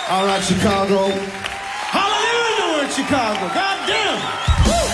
All right, Chicago. Hallelujah, we're in Chicago. God damn.